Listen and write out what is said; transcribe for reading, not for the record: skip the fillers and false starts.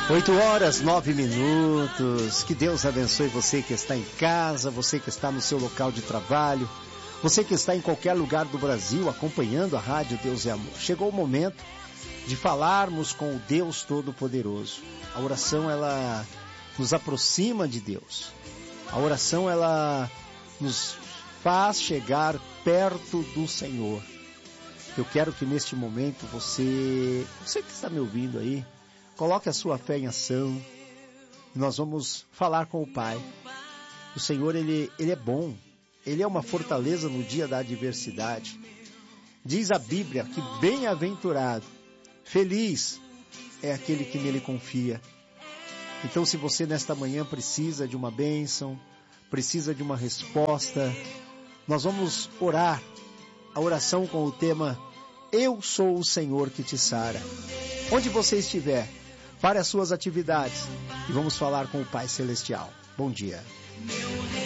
8h09. Que Deus abençoe você que está em casa, você que está no seu local de trabalho, você que está em qualquer lugar do Brasil acompanhando a Rádio Deus é Amor. Chegou o momento de falarmos com o Deus Todo-Poderoso. A oração, ela nos aproxima de Deus. A oração, ela nos faz chegar perto do Senhor. Eu quero que neste momento você que está me ouvindo aí, coloque a sua fé em ação. E nós vamos falar com o Pai. O Senhor, Ele é bom. Ele é uma fortaleza no dia da adversidade. Diz a Bíblia que bem-aventurado, feliz é aquele que nele confia. Então, se você nesta manhã precisa de uma bênção, precisa de uma resposta, nós vamos orar. A oração com o tema Eu sou o Senhor que te sara. Onde você estiver, pare as suas atividades e vamos falar com o Pai Celestial. Bom dia.